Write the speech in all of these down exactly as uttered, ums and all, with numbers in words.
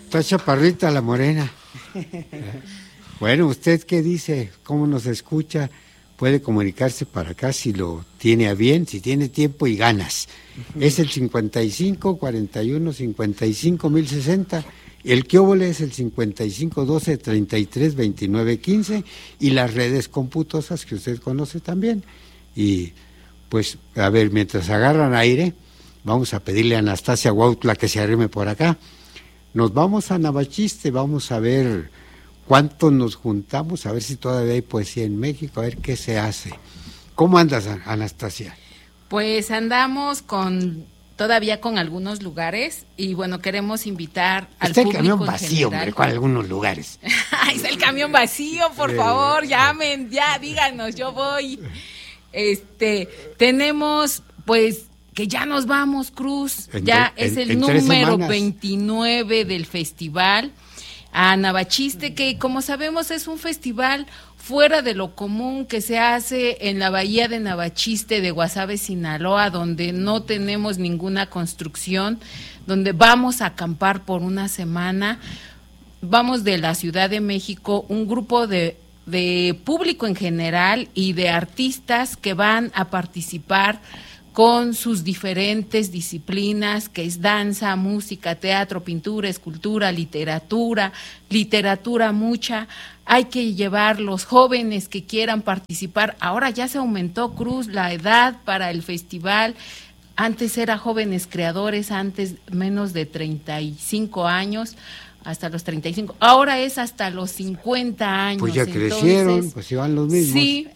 Está chaparrita la morena. Bueno, ¿usted qué dice? ¿Cómo nos escucha? Puede comunicarse para acá si lo tiene a bien, si tiene tiempo y ganas. Es el cincuenta y cinco, cuarenta y uno, cincuenta y cinco, mil sesenta. El Quióbole es el cincuenta y cinco, doce, treinta y tres, veintinueve, quince. Y las redes computosas que usted conoce también. Y pues, a ver, mientras agarran aire, vamos a pedirle a Anastasia Huautla que se arrime por acá. Nos vamos a Navachiste, vamos a ver cuánto nos juntamos, a ver si todavía hay poesía en México, a ver qué se hace. ¿Cómo andas, Anastasia? Pues andamos con todavía con algunos lugares y bueno, queremos invitar al Está público el camión vacío, hombre, con algunos lugares. Está el camión vacío, por favor, llamen, ya, díganos, yo voy. Este, tenemos, pues, que ya nos vamos, Cruz, en, ya en, es el en número veintinueve del festival a Navachiste, que como sabemos es un festival fuera de lo común que se hace en la bahía de Navachiste de Guasave, Sinaloa, donde no tenemos ninguna construcción, donde vamos a acampar por una semana. Vamos de la Ciudad de México, un grupo de, de público en general y de artistas que van a participar con sus diferentes disciplinas, que es danza, música, teatro, pintura, escultura, literatura, literatura mucha. Hay que llevar los jóvenes que quieran participar. Ahora ya se aumentó, Cruz, la edad para el festival. Antes era jóvenes creadores, antes menos de treinta y cinco años, hasta los treinta y cinco. Ahora es hasta los cincuenta años. Pues ya Entonces, crecieron, pues iban los mismos. Sí.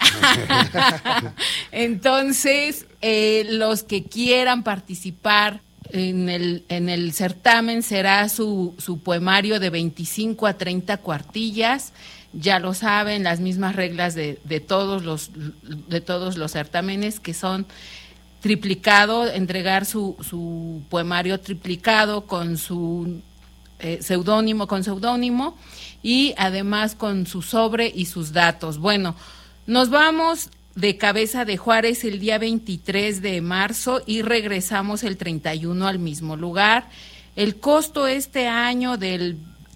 Entonces, eh, los que quieran participar en el, en el certamen será su, su poemario de veinticinco a treinta cuartillas. Ya lo saben, las mismas reglas de, de todos los de todos los certámenes, que son triplicado, entregar su, su poemario triplicado con su eh, seudónimo, con seudónimo y además con su sobre y sus datos. Bueno, nos vamos de Cabeza de Juárez el día veintitrés de marzo y regresamos el treinta y uno al mismo lugar. El costo este año del,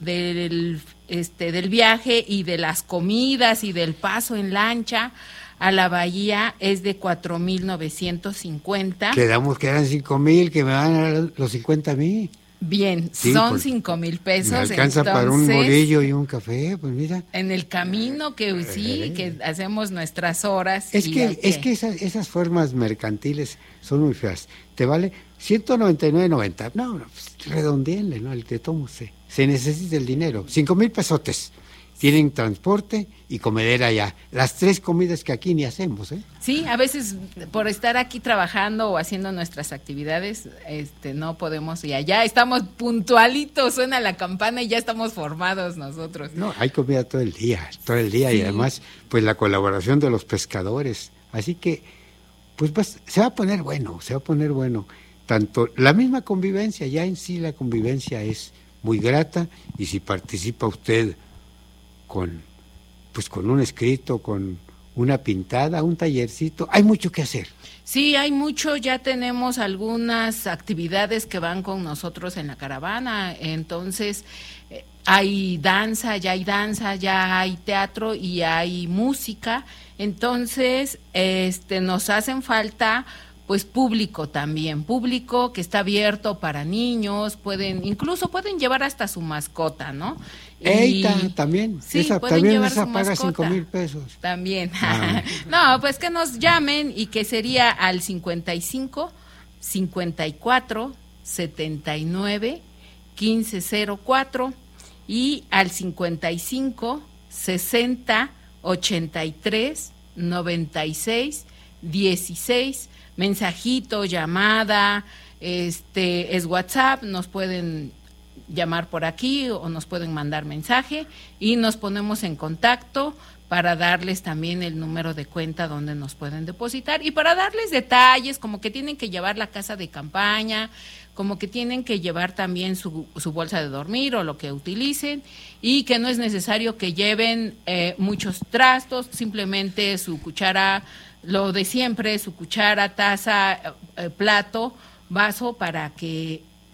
del, este, del viaje y de las comidas y del paso en lancha a la bahía es de cuatro mil novecientos cincuenta. Quedamos que eran cinco mil, que me van a dar los cincuenta a mí. Bien, sí, son cinco mil pesos. Me alcanza entonces, para un bolillo y un café, pues mira. En el camino que sí, eh, que hacemos nuestras horas. Es que, es que esas, esas formas mercantiles son muy feas. Te vale ciento noventa y nueve noventa. No, no, pues, redondeenle, ¿no? El te tomo se, se necesita el dinero. Cinco mil pesotes. Tienen transporte y comedera allá. Las tres comidas que aquí ni hacemos, ¿eh? Sí, a veces por estar aquí trabajando o haciendo nuestras actividades, este, no podemos, y allá estamos puntualitos, suena la campana y ya estamos formados nosotros. No, hay comida todo el día, todo el día, sí. Y además, pues la colaboración de los pescadores. Así que, pues, pues se va a poner bueno, se va a poner bueno. Tanto la misma convivencia, ya en sí la convivencia es muy grata, y si participa usted con, pues con un escrito, con una pintada, un tallercito, hay mucho que hacer. Sí, hay mucho, ya tenemos algunas actividades que van con nosotros en la caravana, entonces eh, hay danza, ya hay danza, ya hay teatro y hay música, entonces este nos hacen falta pues público también, público que está abierto para niños, pueden, incluso pueden llevar hasta su mascota, ¿no? Y, Eita, también, sí, esa, también esa paga cinco mil pesos. También, ah. No, pues que nos llamen y que sería al cincuenta y cinco, cincuenta y cuatro, setenta y nueve, quince cero cuatro y al cincuenta y cinco, sesenta, ochenta y tres, noventa y seis, dieciséis, mensajito, llamada, este es WhatsApp, nos pueden llamar por aquí o nos pueden mandar mensaje y nos ponemos en contacto para darles también el número de cuenta donde nos pueden depositar y para darles detalles como que tienen que llevar la casa de campaña, como que tienen que llevar también su, su bolsa de dormir o lo que utilicen y que no es necesario que lleven eh, muchos trastos, simplemente su cuchara, lo de siempre, su cuchara, taza, eh, plato, vaso para que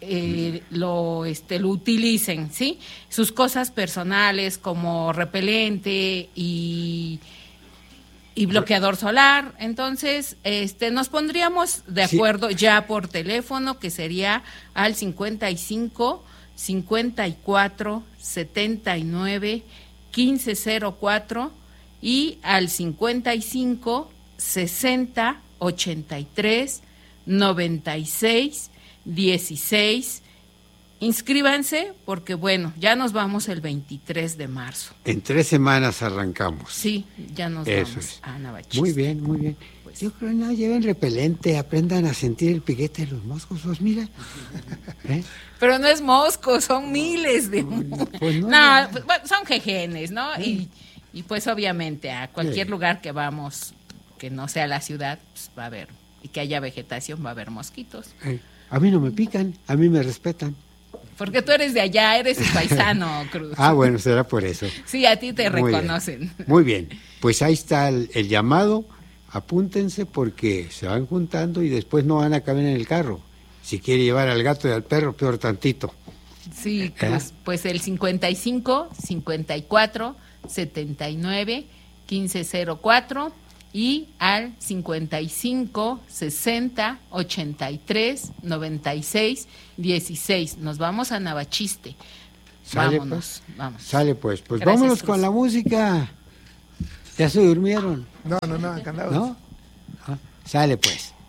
eh, lo, este, lo utilicen, ¿sí? Sus cosas personales como repelente y... y bloqueador solar. Entonces, este, nos pondríamos de acuerdo sí. ya por teléfono, que sería al cincuenta y cinco, cincuenta y cuatro, setenta y nueve, quince cero cuatro y al cincuenta y cinco, sesenta, ochenta y tres, noventa y seis, dieciséis. Inscríbanse porque, bueno, ya nos vamos el veintitrés de marzo. En tres semanas arrancamos. Sí, ya nos Eso vamos es. a Navachiste. Muy bien, muy bien. Pues, yo creo que no, lleven repelente, aprendan a sentir el piquete de los moscos, pues mira. ¿Eh? Pero no es mosco, son miles de moscos. Pues no, no pues, bueno, son jejenes, ¿no? ¿Eh? Y, y pues obviamente a cualquier ¿Eh? lugar que vamos, que no sea la ciudad, pues va a haber, y que haya vegetación, va a haber mosquitos. ¿Eh? A mí no me pican, a mí me respetan. Porque tú eres de allá, eres un paisano, Cruz. Ah, bueno, será por eso. Sí, a ti te Muy reconocen. Bien. Muy bien, pues ahí está el, el llamado, apúntense porque se van juntando y después no van a caber en el carro. Si quiere llevar al gato y al perro, peor tantito. Sí, Cruz, ¿eh? Pues el cincuenta y cinco, cincuenta y cuatro, setenta y nueve, quince cero cuatro y al cincuenta y cinco, sesenta, ochenta y tres, noventa y seis, dieciséis. Nos vamos a Navachiste. Sale, vámonos, pues. vamos. Sale pues, pues Gracias, vámonos Cruz. con la música. ¿Ya se durmieron? No, no, no, acá andamos. ¿No? Ah, sale pues.